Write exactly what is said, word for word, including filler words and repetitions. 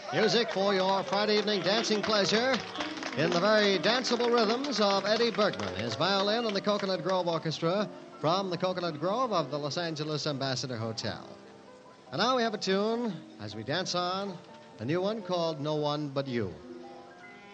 Music for your Friday evening dancing pleasure in the very danceable rhythms of Eddie Bergman, his violin and the Coconut Grove Orchestra from the Coconut Grove of the Los Angeles Ambassador Hotel. And now we have a tune, as we dance on, a new one called No One But You.